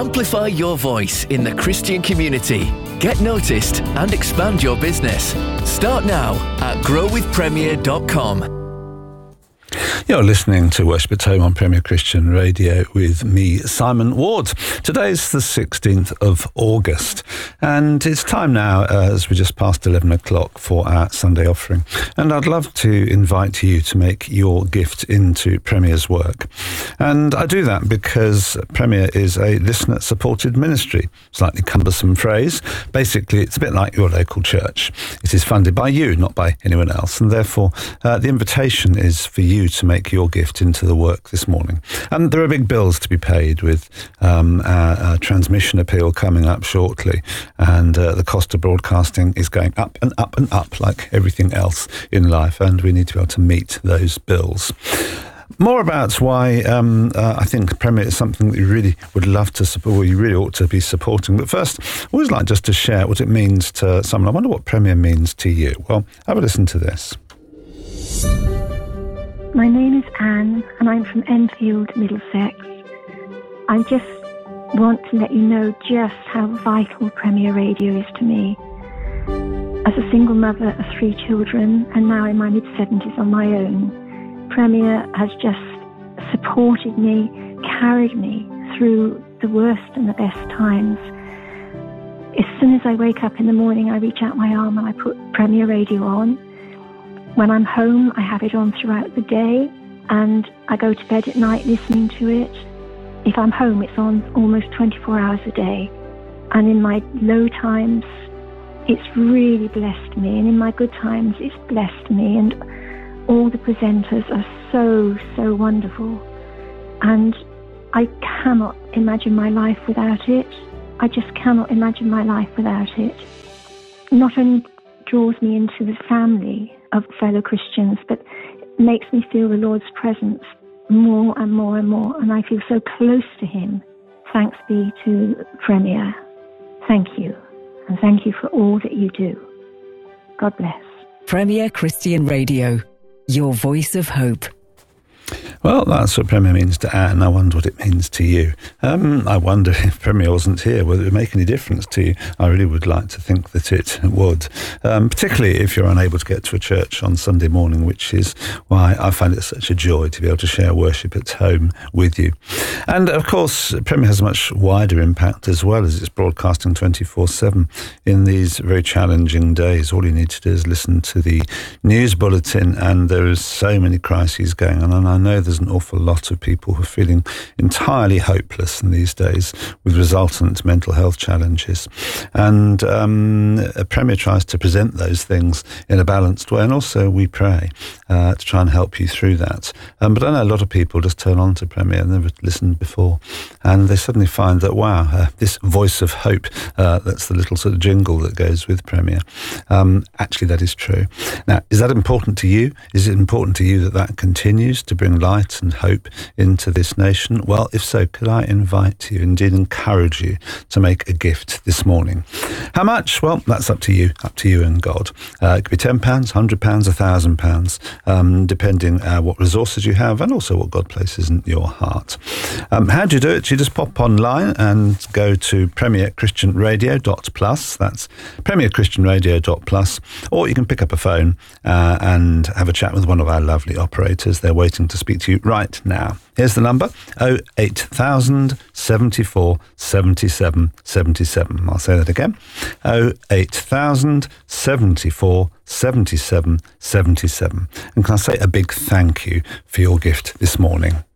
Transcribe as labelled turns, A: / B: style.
A: Amplify your voice in the Christian community. Get noticed and expand your business. Start now at growwithpremier.com.
B: You're listening to Worship at Home on Premier Christian Radio with me, Simon Ward. Today's the 16th of August, and it's time now, as we just passed 11 o'clock, for our Sunday offering. And I'd love to invite you to make your gift into Premier's work. And I do that because Premier is a listener-supported ministry. Slightly cumbersome phrase. Basically, it's a bit like your local church. It is funded by you, not by anyone else, and therefore the invitation is for you to make your gift into the work this morning. And there are big bills to be paid with our transmission appeal coming up shortly, and the cost of broadcasting is going up and up and up like everything else in life, and we need to be able to meet those bills. More about why I think Premier is something that you really would love to support, or you really ought to be supporting. But first, I always like just to share what it means to someone. I wonder what Premier means to you. Well, have a listen to this.
C: My name is Anne, and I'm from Enfield, Middlesex. I just want to let you know just how vital Premier Radio is to me. As a single mother of 3 children, and now in my mid-70s on my own, Premier has just supported me, carried me through the worst and the best times. As soon as I wake up in the morning, I reach out my arm and I put Premier Radio on. When I'm home, I have it on throughout the day, and I go to bed at night listening to it. If I'm home, it's on almost 24 hours a day. And in my low times, it's really blessed me. And in my good times, it's blessed me. And all the presenters are so, so wonderful. And I cannot imagine my life without it. I just cannot imagine my life without it. Not only draws me into the family of fellow Christians, but makes me feel the Lord's presence more and more and more, and I feel so close to him. Thanks be to Premier. Thank you, and thank you for all that you do. God bless.
D: Premier Christian Radio, your voice of hope.
B: Well, that's what Premier means to Anne. I wonder what it means to you. I wonder if Premier wasn't here, whether it would make any difference to you. I really would like to think that it would, particularly if you're unable to get to a church on Sunday morning, which is why I find it such a joy to be able to share worship at home with you. And, of course, Premier has a much wider impact as well, as it's broadcasting 24/7 in these very challenging days. All you need to do is listen to the news bulletin, and there is so many crises going on, and I know there's an awful lot of people who are feeling entirely hopeless in these days with resultant mental health challenges. And Premier tries to present those things in a balanced way, and also we pray to try and help you through that. But I know a lot of people just turn on to Premier and never listened before, and they suddenly find that, wow, this voice of hope, that's the little sort of jingle that goes with Premier. Actually, that is true. Now, is that important to you? Is it important to you that that continues to bring light and hope into this nation? Well, if so, could I invite you, indeed encourage you, to make a gift this morning? How much? Well, that's up to you and God. It could be £10, £100, £1,000, depending what resources you have and also what God places in your heart. How do you do it? You just pop online and go to premierchristianradio.plus. That's premierchristianradio.plus. Or you can pick up a phone and have a chat with one of our lovely operators. They're waiting to speak to you right now. Here's the number, 08000 74 77 77. I'll say that again, 08000 74 77 77. And can I say a big thank you for your gift this morning?